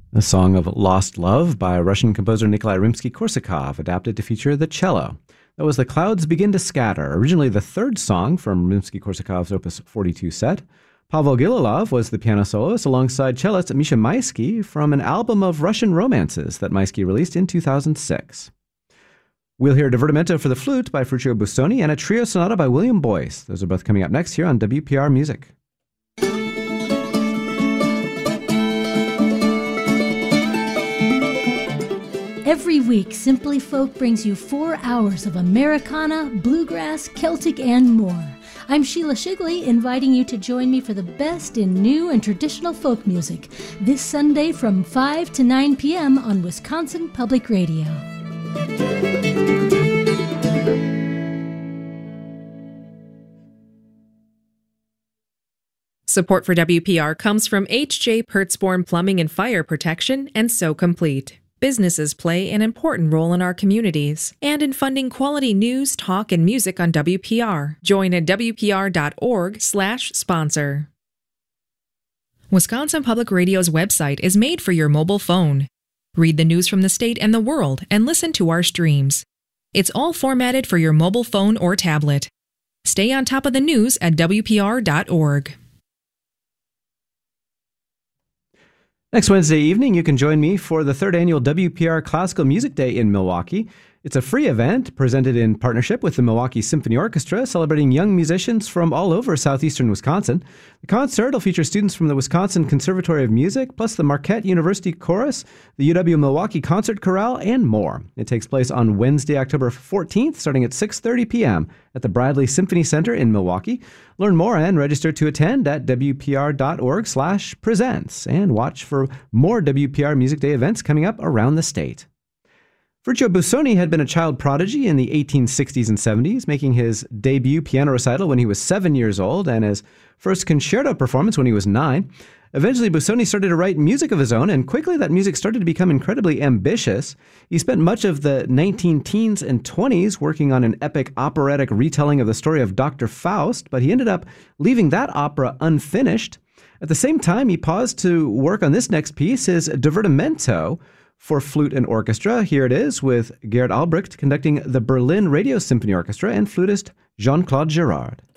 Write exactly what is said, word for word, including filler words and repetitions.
The Song of Lost Love by Russian composer Nikolai Rimsky-Korsakov, adapted to feature the cello. That was The Clouds Begin to Scatter, originally the third song from Rimsky-Korsakov's Opus forty-two set. Pavel Gililov was the piano soloist alongside cellist Misha Maisky from an album of Russian romances that Maisky released in two thousand six. We'll hear Divertimento for the flute by Ferruccio Busoni and a trio sonata by William Boyce. Those are both coming up next here on W P R Music. Every week, Simply Folk brings you four hours of Americana, bluegrass, Celtic, and more. I'm Sheila Shigley, inviting you to join me for the best in new and traditional folk music this Sunday from five to nine p.m. on Wisconsin Public Radio. Support for W P R comes from H J Pertzborn Plumbing and Fire Protection and So Complete. Businesses play an important role in our communities and in funding quality news, talk, and music on W P R. Join at W P R dot org slash sponsor. Wisconsin Public Radio's website is made for your mobile phone. Read the news from the state and the world and listen to our streams. It's all formatted for your mobile phone or tablet. Stay on top of the news at W P R dot org. Next Wednesday evening, you can join me for the third annual W P R Classical Music Day in Milwaukee. It's a free event presented in partnership with the Milwaukee Symphony Orchestra, celebrating young musicians from all over southeastern Wisconsin. The concert will feature students from the Wisconsin Conservatory of Music, plus the Marquette University Chorus, the U W Milwaukee Concert Chorale, and more. It takes place on Wednesday, October fourteenth, starting at six thirty p.m. at the Bradley Symphony Center in Milwaukee. Learn more and register to attend at W P R dot org slash presents, and watch for more W P R Music Day events coming up around the state. Ferruccio Busoni had been a child prodigy in the eighteen sixties and seventies, making his debut piano recital when he was seven years old and his first concerto performance when he was nine. Eventually, Busoni started to write music of his own, and quickly that music started to become incredibly ambitious. He spent much of the nineteen teens and twenties working on an epic operatic retelling of the story of Doctor Faust, but he ended up leaving that opera unfinished. At the same time, he paused to work on this next piece, his Divertimento, for flute and orchestra. Here it is, with Gerd Albrecht conducting the Berlin Radio Symphony Orchestra and flutist Jean-Claude Girard.